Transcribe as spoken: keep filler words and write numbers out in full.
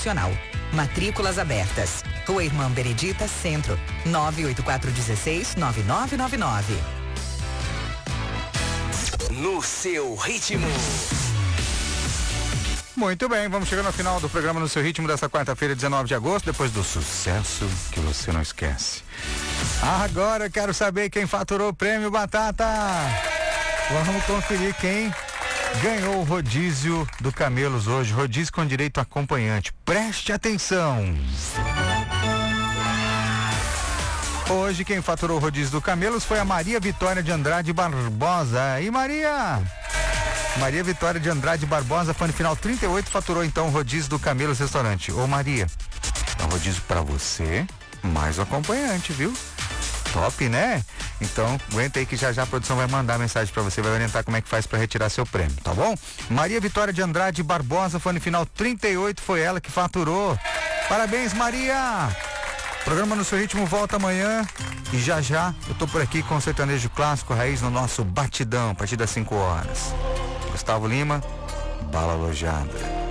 Nacional. Matrículas abertas. Rua Irmã Benedita, Centro. nove oito quatro um seis, nove nove nove nove. No seu ritmo. Muito bem, vamos chegando ao final do programa No Seu Ritmo desta quarta-feira, dezenove de agosto, depois do sucesso que você não esquece. Agora eu quero saber quem faturou o prêmio Batata. Vamos conferir quem ganhou o rodízio do Camelos hoje, rodízio com direito a acompanhante. Preste atenção. Hoje quem faturou o rodízio do Camelos foi a Maria Vitória de Andrade Barbosa. E Maria? Maria Vitória de Andrade Barbosa, fã final trinta e oito, faturou então o rodízio do Camelos Restaurante. Ô Maria, é um rodízio pra você, mais o acompanhante, viu? Top, né? Então, aguenta aí que já já a produção vai mandar mensagem pra você, vai orientar como é que faz pra retirar seu prêmio, tá bom? Maria Vitória de Andrade Barbosa, fã final trinta e oito, foi ela que faturou. Parabéns, Maria! O programa No Seu Ritmo volta amanhã e já já eu tô por aqui com o sertanejo clássico raiz no nosso batidão, a partir das cinco horas. Gustavo Lima, Bala Alojada.